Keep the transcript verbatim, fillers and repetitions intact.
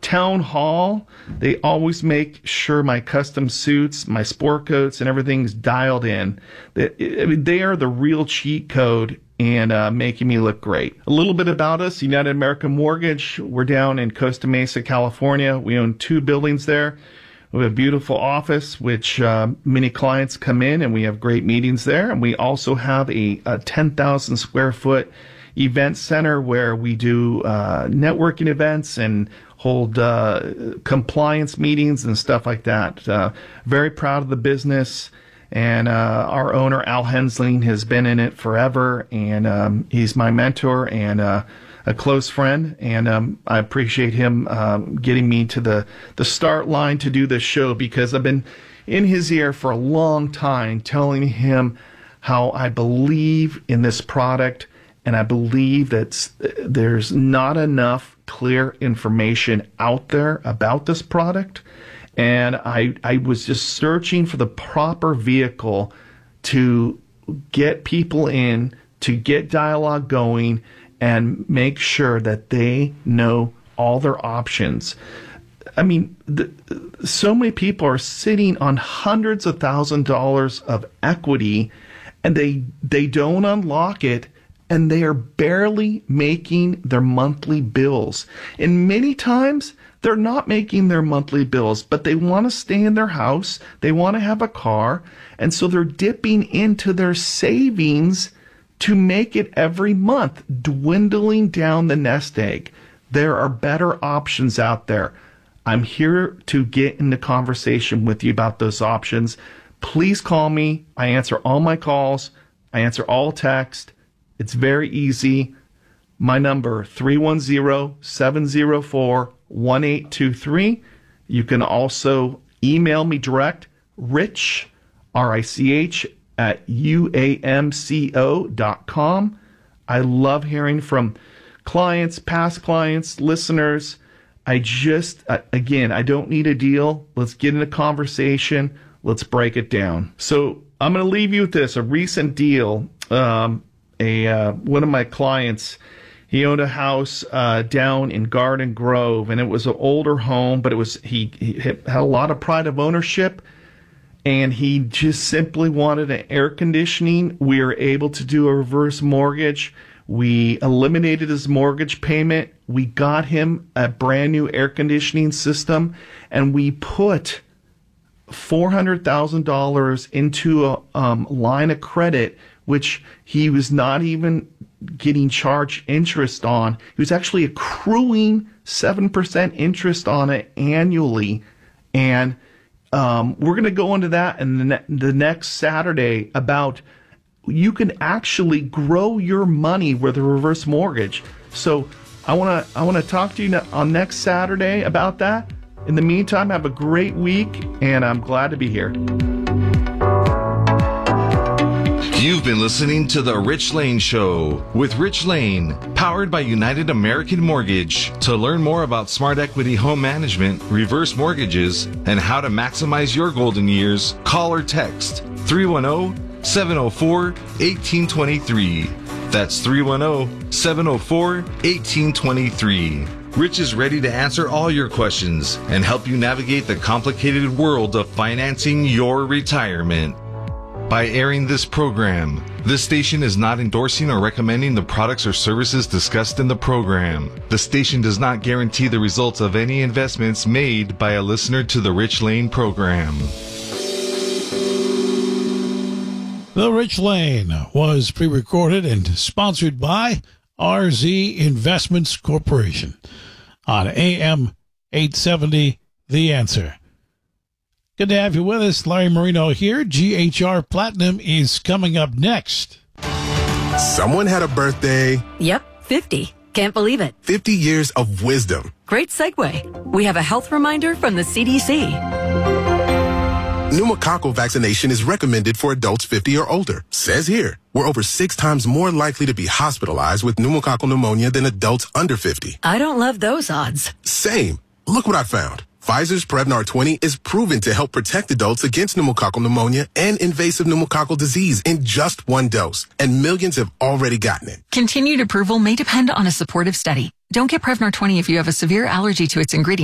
town hall, they always make sure my custom suits, my sport coats, and everything's dialed in. They, I mean, they are the real cheat code and uh, making me look great. A little bit about us, United American Mortgage. We're down in Costa Mesa, California. We own two buildings there. We have a beautiful office, which uh, many clients come in, and we have great meetings there. And we also have a, a ten thousand square foot event center where we do uh, networking events and hold uh, compliance meetings and stuff like that. Uh, very proud of the business. And uh, our owner, Al Hensling, has been in it forever, and um, he's my mentor and uh, a close friend. And um, I appreciate him um, getting me to the, the start line to do this show, because I've been in his ear for a long time telling him how I believe in this product, and I believe that there's not enough clear information out there about this product. And I, I was just searching for the proper vehicle to get people in, to get dialogue going, and make sure that they know all their options. I mean, the, so many people are sitting on hundreds of thousand dollars of equity, and they they don't unlock it, and they are barely making their monthly bills. And many times, they're not making their monthly bills, but they want to stay in their house. They want to have a car. And so they're dipping into their savings to make it every month, dwindling down the nest egg. There are better options out there. I'm here to get into conversation with you about those options. Please call me. I answer all my calls. I answer all text. It's very easy. My number, three one zero, seven zero four, one eight two three. You can also email me direct, Rich, R I C H, at U A M C O dot com. I love hearing from clients, past clients, listeners. I just, uh, again, I don't need a deal. Let's get in a conversation. Let's break it down. So I'm going to leave you with this, a recent deal. Um, a uh, one of my clients, he owned a house uh, down in Garden Grove, and it was an older home, but it was he, he had a lot of pride of ownership, and he just simply wanted an air conditioning. We were able to do a reverse mortgage. We eliminated his mortgage payment. We got him a brand new air conditioning system, and we put four hundred thousand dollars into a um, line of credit, which he was not even getting charged interest on. He was actually accruing seven percent interest on it annually. And um, we're going to go into that in the, ne- the next Saturday about you can actually grow your money with a reverse mortgage. So I want to I want to talk to you on next Saturday about that. In the meantime, have a great week, and I'm glad to be here. You've been listening to The Rich Lane Show with Rich Lane, powered by United American Mortgage. To learn more about smart equity home management, reverse mortgages, and how to maximize your golden years, call or text three one zero, seven zero four, one eight two three. That's three one zero, seven zero four, one eight two three. Rich is ready to answer all your questions and help you navigate the complicated world of financing your retirement. By airing this program, this station is not endorsing or recommending the products or services discussed in the program. The station does not guarantee the results of any investments made by a listener to the Rich Lane program. The Rich Lane was pre-recorded and sponsored by R Z Investments Corporation on A M eight seventy, The Answer. Good to have you with us. Larry Marino here. G H R Platinum is coming up next. Someone had a birthday. Yep, fifty. Can't believe it. fifty years of wisdom. Great segue. We have a health reminder from the C D C. Pneumococcal vaccination is recommended for adults fifty or older. Says here, we're over six times more likely to be hospitalized with pneumococcal pneumonia than adults under fifty. I don't love those odds. Same. Look what I found. Pfizer's Prevnar twenty is proven to help protect adults against pneumococcal pneumonia and invasive pneumococcal disease in just one dose, and millions have already gotten it. Continued approval may depend on a supportive study. Don't get Prevnar twenty if you have a severe allergy to its ingredients.